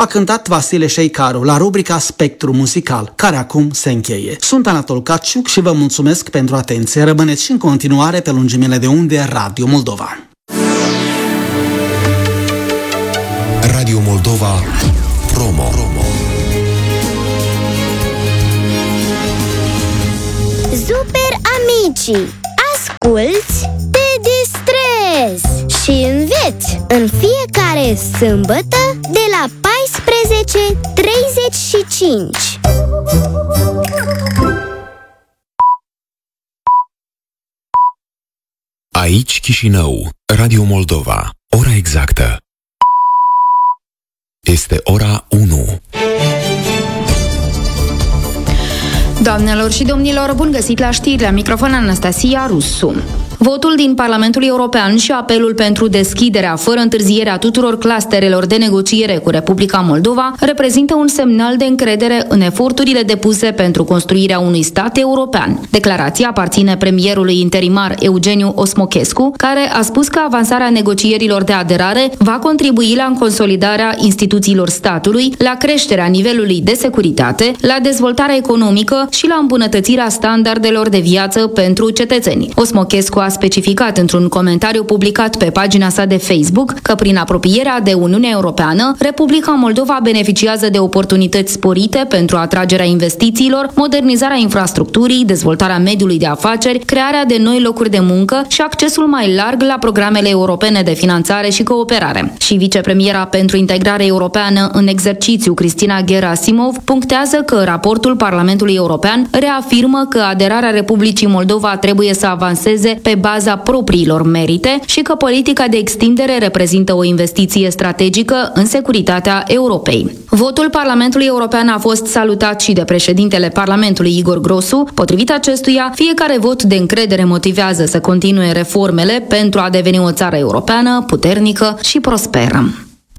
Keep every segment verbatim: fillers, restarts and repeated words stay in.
a cântat Vasile Șeicaru la rubrica Spectru Muzical, care acum se încheie. Sunt Anatol Caciuc și vă mulțumesc pentru atenție. Rămâneți și în continuare pe lungimile de unde Radio Moldova. Radio Moldova Promo. Super Amici! Asculți, te distrezi și înveți în fiecare sâmbătă de la paisprezece treizeci și cinci. Aici Chișinău, Radio Moldova. Ora exactă este ora unu. Doamnelor și domnilor, bun găsit la știri, la microfon Anastasia Rusu. Votul din Parlamentul European și apelul pentru deschiderea fără întârziere a tuturor clusterelor de negociere cu Republica Moldova reprezintă un semnal de încredere în eforturile depuse pentru construirea unui stat european. Declarația aparține premierului interimar Eugeniu Osmochescu, care a spus că avansarea negocierilor de aderare va contribui la consolidarea instituțiilor statului, la creșterea nivelului de securitate, la dezvoltarea economică și la îmbunătățirea standardelor de viață pentru cetățeni. Osmochescu a specificat într-un comentariu publicat pe pagina sa de Facebook că prin apropierea de Uniunea Europeană, Republica Moldova beneficiază de oportunități sporite pentru atragerea investițiilor, modernizarea infrastructurii, dezvoltarea mediului de afaceri, crearea de noi locuri de muncă și accesul mai larg la programele europene de finanțare și cooperare. Și vicepremiera pentru integrare europeană în exercițiu, Cristina Gerasimov, punctează că raportul Parlamentului European reafirmă că aderarea Republicii Moldova trebuie să avanseze pe baza propriilor merite și că politica de extindere reprezintă o investiție strategică în securitatea Europei. Votul Parlamentului European a fost salutat și de președintele Parlamentului Igor Grosu. Potrivit acestuia, fiecare vot de încredere motivează să continue reformele pentru a deveni o țară europeană puternică și prosperă.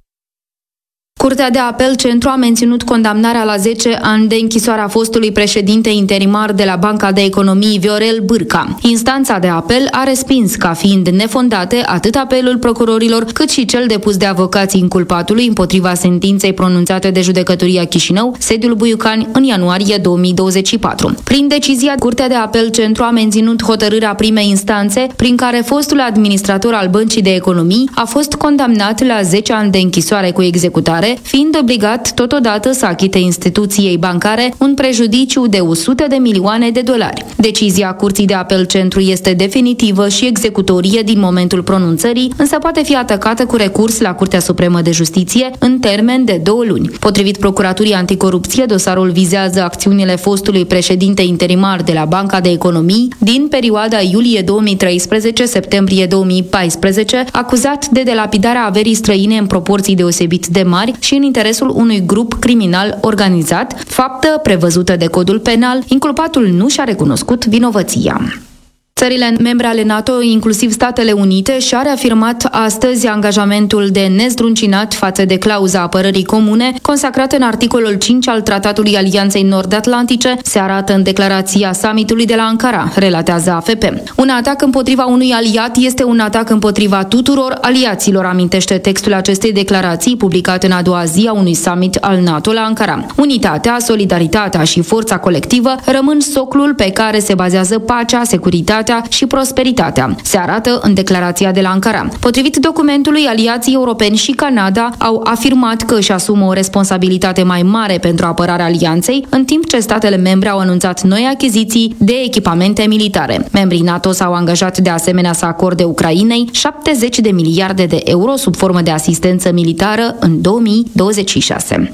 Curtea de apel Centru a menținut condamnarea la zece ani de închisoare a fostului președinte interimar de la Banca de Economii Viorel Bârca. Instanța de apel a respins ca fiind nefondate atât apelul procurorilor cât și cel depus de avocații inculpatului împotriva sentinței pronunțate de Judecătoria Chișinău, sediul Buiucani, în ianuarie două mii douăzeci și patru. Prin decizia, Curtea de apel Centru a menținut hotărârea primei instanțe prin care fostul administrator al Băncii de Economii a fost condamnat la zece ani de închisoare cu executare, fiind obligat totodată să achite instituției bancare un prejudiciu de o sută de milioane de dolari. Decizia Curții de Apel Centru este definitivă și executorie din momentul pronunțării, însă poate fi atacată cu recurs la Curtea Supremă de Justiție în termen de două luni. Potrivit Procuraturii Anticorupție, dosarul vizează acțiunile fostului președinte interimar de la Banca de Economii din perioada iulie două mii treisprezece-septembrie două mii paisprezece, acuzat de delapidarea averii străine în proporții deosebit de mari și în interesul unui grup criminal organizat, faptă prevăzută de codul penal. Inculpatul nu și-a recunoscut vinovăția. Țările membre ale NATO, inclusiv Statele Unite, și-a reafirmat astăzi angajamentul de nezdruncinat față de clauza apărării comune, consacrată în articolul cinci al Tratatului Alianței Nord-Atlantice, se arată în declarația summitului de la Ankara, relatează A F P. Un atac împotriva unui aliat este un atac împotriva tuturor aliaților, amintește textul acestei declarații, publicat în a doua zi a unui summit al NATO la Ankara. Unitatea, solidaritatea și forța colectivă rămân soclul pe care se bazează pacea, securitatea și prosperitatea, se arată în declarația de la Ankara. Potrivit documentului, aliații europeni și Canada au afirmat că își asumă o responsabilitate mai mare pentru apărarea alianței, în timp ce statele membre au anunțat noi achiziții de echipamente militare. Membrii NATO s-au angajat de asemenea să acorde Ucrainei șaptezeci de miliarde de euro sub formă de asistență militară în două mii douăzeci și șase.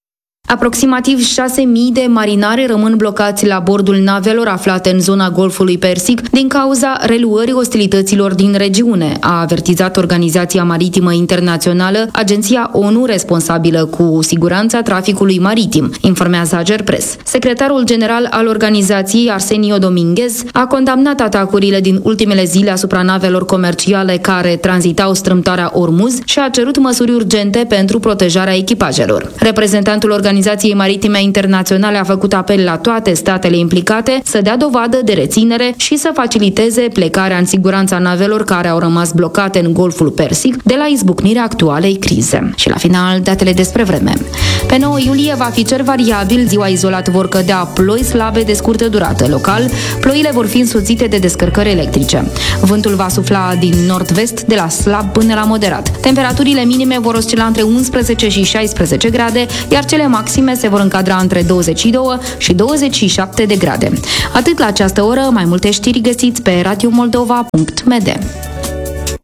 Aproximativ șase mii de marinari rămân blocați la bordul navelor aflate în zona Golfului Persic din cauza reluării ostilităților din regiune, a avertizat Organizația Maritimă Internațională, agenția ONU responsabilă cu siguranța traficului maritim, informează Agerpres. Secretarul general al organizației, Arsenio Dominguez, a condamnat atacurile din ultimele zile asupra navelor comerciale care tranzitau strâmtoarea Ormuz și a cerut măsuri urgente pentru protejarea echipajelor. Reprezentantul organizației Organizației Maritime Internaționale a făcut apel la toate statele implicate să dea dovadă de reținere și să faciliteze plecarea în siguranță a navelor care au rămas blocate în Golful Persic de la izbucnirea actualei crize. Și la final, datele despre vreme. Pe nouă iulie va fi cer variabil, ziua izolat vor cădea ploi slabe de scurtă durată. Local, ploile vor fi însoțite de descărcări electrice. Vântul va sufla din nord-vest, de la slab până la moderat. Temperaturile minime vor oscila între unsprezece și șaisprezece grade, iar cele maxime se vor încadra între douăzeci și doi și douăzeci și șapte de grade. Atât la această oră, mai multe știri găsiți pe radio moldova punct m d.